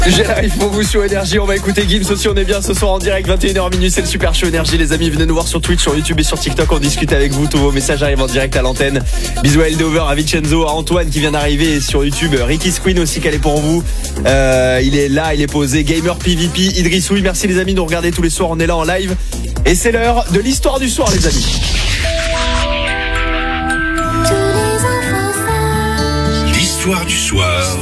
J'arrive pour vous sur Énergie, on va écouter Gims aussi, on est bien ce soir en direct, 21h minuit, c'est le Super Show Énergie les amis, venez nous voir sur Twitch, sur YouTube et sur TikTok, on discute avec vous, tous vos messages arrivent en direct à l'antenne. Bisous à Eldover, à Vincenzo, à Antoine qui vient d'arriver et sur YouTube, Ricky Squeen aussi qu'elle est pour vous, il est là, il est posé, Gamer PVP, Idrissoui, merci les amis de nous regarder tous les soirs, on est là en live et c'est l'heure de l'histoire du soir les amis. L'histoire du soir.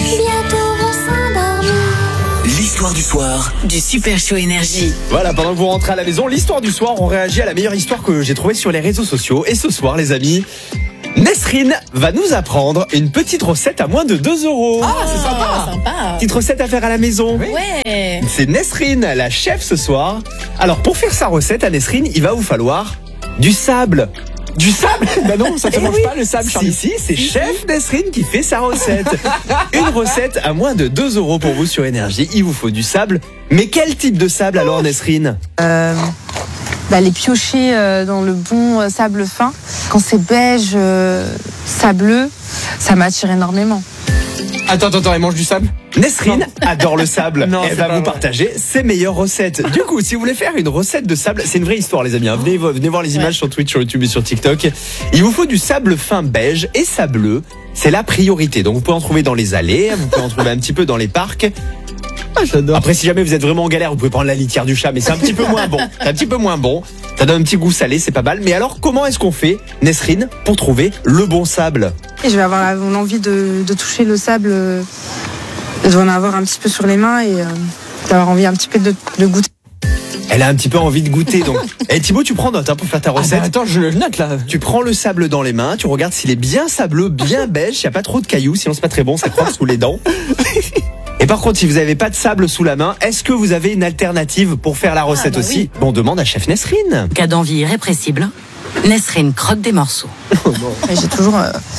L'histoire du soir du Super Show Énergie. Voilà, pendant que vous rentrez à la maison, l'histoire du soir, on réagit à la meilleure histoire que j'ai trouvée sur les réseaux sociaux. Et ce soir, les amis, Nesrine va nous apprendre une petite recette à moins de 2 €. Ah, c'est sympa. Petite recette à faire à la maison. Ouais. C'est Nesrine, la chef ce soir. Alors, pour faire sa recette à Nesrine, il va vous falloir du sable. Du sable? Bah non, ça se mange pas le sable, Charlie. Si, c'est chef Nesrine qui fait sa recette. Une recette à moins de 2 € pour vous sur Énergie. Il vous faut du sable. Mais quel type de sable alors, Nesrine? Les piocher dans le bon sable fin. Quand c'est beige, sableux, ça m'attire énormément. Attends, elle mange du sable? Nesrine adore le sable. Non, elle va vous partager ses meilleures recettes. Du coup, si vous voulez faire une recette de sable, c'est une vraie histoire les amis. Venez voir les images sur Twitch, sur YouTube et sur TikTok. Il vous faut du sable fin beige et sableux. C'est la priorité. Donc vous pouvez en trouver dans les allées, vous pouvez en trouver un petit peu dans les parcs. J'adore. Après, si jamais vous êtes vraiment en galère, vous pouvez prendre la litière du chat, mais c'est un petit peu moins bon. C'est un petit peu moins bon. Ça donne un petit goût salé, c'est pas mal. Mais alors, comment est-ce qu'on fait, Nesrine, pour trouver le bon sable? Et je vais avoir l'envie de toucher le sable. Je vais en avoir un petit peu sur les mains et d'avoir envie un petit peu de goûter. Elle a un petit peu envie de goûter, donc. Thibaut, tu prends note pour faire ta recette. Attends, je le note là. Tu prends le sable dans les mains, tu regardes s'il est bien sableux, bien beige, il n'y a pas trop de cailloux, sinon c'est pas très bon, ça croque sous les dents. Et par contre, si vous n'avez pas de sable sous la main, est-ce que vous avez une alternative pour faire la recette aussi? Oui. On demande à chef Nesrine. Cas d'envie irrépressible, Nesrine croque des morceaux. Et j'ai toujours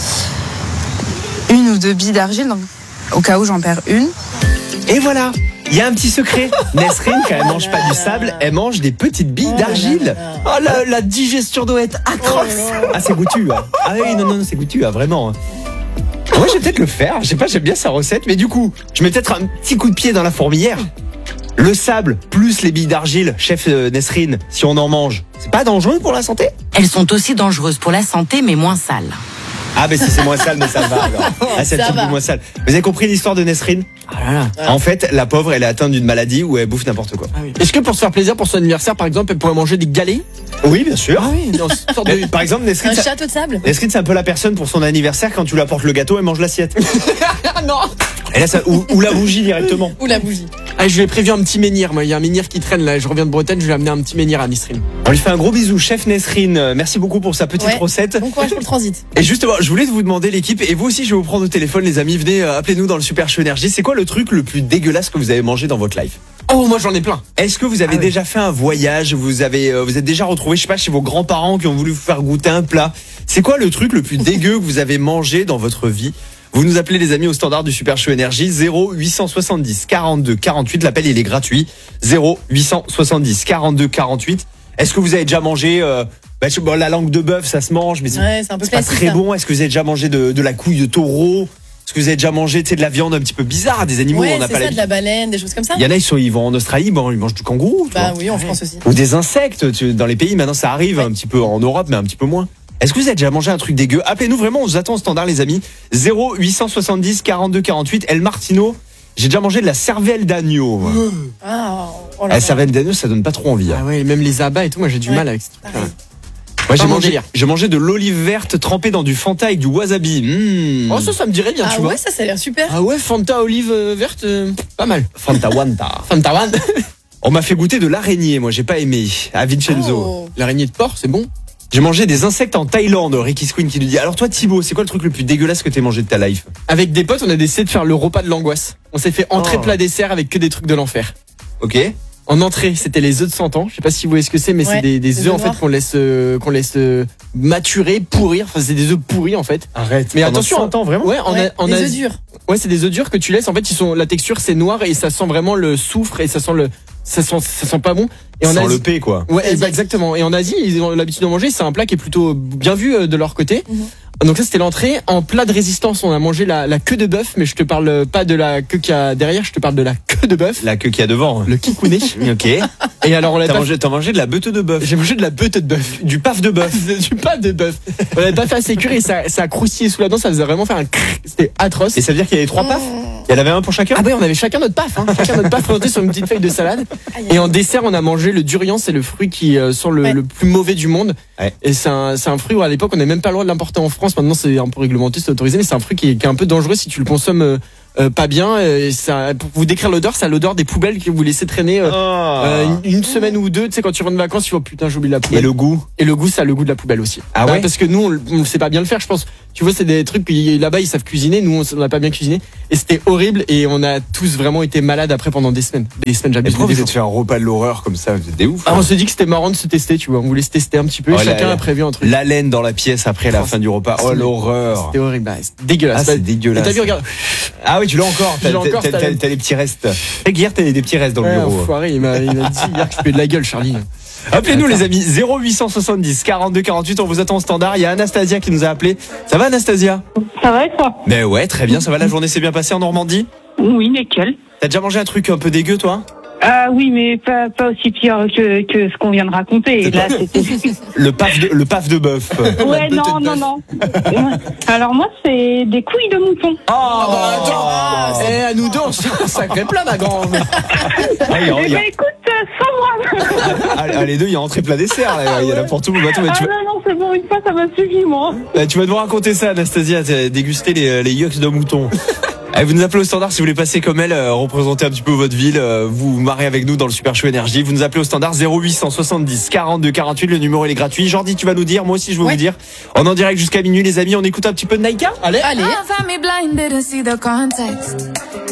1 ou 2 billes d'argile, donc, au cas où j'en perds une. Et voilà, il y a un petit secret. Nesrine, quand elle mange pas du sable, elle mange des petites billes d'argile. Oh la digestion doit être atroce. Ah, c'est goûtu. Hein. Ah oui, non, c'est goûtu, hein, vraiment. Moi, je vais peut-être le faire. Je sais pas, j'aime bien sa recette, mais du coup, je mets peut-être un petit coup de pied dans la fourmilière. Le sable plus les billes d'argile, chef Nesrine, si on en mange, c'est pas dangereux pour la santé? Elles sont aussi dangereuses pour la santé, mais moins sales. Ah, mais si c'est moins sale, mais ça va alors. Ah, c'est un petit peu moins sale. Vous avez compris l'histoire de Nesrine? Ah là là. En fait, la pauvre, elle est atteinte d'une maladie où elle bouffe n'importe quoi. Ah oui. Est-ce que pour se faire plaisir pour son anniversaire, par exemple, elle pourrait manger des galets? Oui, bien sûr. Ah oui, dans cette sorte de... Par exemple, Nesrine, Un château de sable. Nesrine, c'est un peu la personne pour son anniversaire, quand tu lui apportes le gâteau, elle mange l'assiette. non. Et là, ou la bougie directement. Ou la bougie. Ah, je lui ai prévu un petit menhir, moi. Il y a un menhir qui traîne là. Je reviens de Bretagne, je lui ai amené un petit menhir à Nesrine. On lui fait un gros bisou, chef Nesrine. Merci beaucoup pour sa petite recette. Bon courage pour le transit. Et justement, je voulais vous demander l'équipe, et vous aussi, je vais vous prendre au téléphone, les amis. Venez, appelez-nous dans le Super Show Énergie. C'est quoi le truc le plus dégueulasse que vous avez mangé dans votre life? Oh, moi j'en ai plein. Est-ce que vous avez déjà fait un voyage? Vous êtes déjà retrouvé, je sais pas, chez vos grands-parents qui ont voulu vous faire goûter un plat? C'est quoi le truc le plus dégueu que vous avez mangé dans votre vie? Vous nous appelez les amis au standard du Super Show Énergie 0870 42 48. L'appel il est gratuit 0870 42 48. Est-ce que vous avez déjà mangé la langue de bœuf, ça se mange, mais c'est un peu pas classique, très ça. bon. Est-ce que vous avez déjà mangé de la couille de taureau? Est-ce que vous avez déjà mangé de la viande un petit peu bizarre, des animaux où on n'a pas c'est ça, de la baleine, des choses comme ça. Il y en a ils vont en Australie, ils mangent du kangourou. tu vois. Oui, en France aussi. Ou des insectes. Dans les pays maintenant ça arrive un petit peu en Europe, mais un petit peu moins. Est-ce que vous avez déjà mangé un truc dégueu? Appelez-nous vraiment, on vous attend au standard les amis. 0870 42 48. El Martino, j'ai déjà mangé de la cervelle d'agneau. La cervelle d'agneau, ça donne pas trop envie. Hein. Ah ouais, même les abats et tout, moi j'ai du mal avec ce truc-là. Moi j'ai mangé de l'olive verte trempée dans du Fanta avec du wasabi. Oh ça me dirait bien, tu vois. Ah ouais, ça a l'air super. Ah ouais, Fanta olive verte, pas mal. Fanta Wanta. On m'a fait goûter de l'araignée, moi j'ai pas aimé. À Vincenzo. L'araignée de porc, c'est bon. J'ai mangé des insectes en Thaïlande, Ricky Squeen qui nous dit. Alors toi Thibaut, c'est quoi le truc le plus dégueulasse que t'aies mangé de ta life? Avec des potes, on a décidé de faire le repas de l'angoisse. On s'est fait entrée, plat, dessert avec que des trucs de l'enfer. Ok. En entrée, c'était les œufs de 100 ans. Je sais pas si vous voyez ce que c'est, mais c'est des œufs en fait qu'on laisse maturer, pourrir. Enfin, c'est des œufs pourris en fait. Arrête. Mais pendant attention, 100 ans vraiment. Ouais, des œufs durs. Ouais, c'est des œufs durs que tu laisses. En fait, la texture c'est noir et ça sent vraiment le soufre et ça sent pas bon. Et sans le P quoi. Ouais, exactement. Et en Asie, ils ont l'habitude de manger. C'est un plat qui est plutôt bien vu de leur côté. Donc ça c'était l'entrée. En plat de résistance, on a mangé la queue de bœuf, mais je te parle pas de la queue qu'il y a derrière, je te parle de la queue de bœuf. La queue qu'il y a devant. Le kikouné. Ok. Et alors on l'a T'as mangé de la beute de bœuf. J'ai mangé de la beute de bœuf. Du paf de bœuf. Du paf de bœuf. On l'avait pas fait assez cuire et ça a croustillé sous la dent, ça faisait vraiment faire un crrr. C'était atroce. Et ça veut dire qu'il y avait 3 pafs? Il y en avait un pour chacun? Ah ouais, on avait chacun notre paf, chacun notre paf présenté sur une petite feuille de salade. Et en dessert, on a mangé le durian, c'est le fruit qui sont le plus mauvais du monde. Ouais. Et c'est un fruit où à l'époque on n'avait même pas le droit de l'importer en France. Maintenant c'est un peu réglementé, c'est autorisé, mais c'est un fruit qui est un peu dangereux si tu le consommes pas bien. Et ça, pour vous décrire l'odeur, c'est l'odeur des poubelles que vous laissez traîner une semaine ou deux. Tu sais, quand tu rentres de vacances, tu vois putain, j'ai oublié la poubelle. Et le goût? Et le goût, ça a le goût de la poubelle aussi. Ah ouais? Parce que nous, on ne sait pas bien le faire, je pense. Tu vois, c'est des trucs là-bas, ils savent cuisiner. Nous, on n'a pas bien cuisiné. Et c'était horrible. Et on a tous vraiment été malades après pendant des semaines. Et pourquoi vous êtes fait un repas de l'horreur comme ça? Vous êtes des ouf. On s'est dit que c'était marrant de se tester, tu vois. On voulait se tester un petit peu. Chacun a prévu un truc. La laine dans la pièce après la fin du repas. Oh, l'horreur. C'était horrible. C'est dégueulasse. Ah, c'est dégueulasse. T'as vu, regarde. Ah oui, tu l'as encore. T'as les petits restes. Hier, t'as des petits restes dans le bureau. Enfoiré, il m'a dit hier que je fais de la gueule, Charlie. Appelez-nous les amis, 0870 42 48, on vous attend au standard. Il y a Anastasia qui nous a appelé. Ça va Anastasia? Ça va et toi? Ben ouais, très bien, ça va, la journée s'est bien passée en Normandie? Oui, nickel. T'as déjà mangé un truc un peu dégueu toi? Ah oui, mais pas aussi pire que ce qu'on vient de raconter. Là, c'était... Le paf de bœuf. Ouais, non. Alors moi, c'est des couilles de mouton. Oh, à nous deux, on se fait un sacré plat, ma grande. Écoute, sans moi. Les deux, il y a entrée plat dessert, là. Il y en a pour tout le bateau. Non, c'est bon, une fois, ça m'a suffi, moi. Tu vas nous raconter ça, Anastasia, déguster les yucks de mouton. Vous nous appelez au standard si vous voulez passer comme elle, représenter un petit peu votre ville, vous marrez avec nous dans le Super Show Énergie. Vous nous appelez au standard 0870 42 48, le numéro il est gratuit. Jordi, tu vas nous dire, moi aussi je vais vous dire. On est en direct jusqu'à minuit les amis, on écoute un petit peu de Naika. Allez. Allez.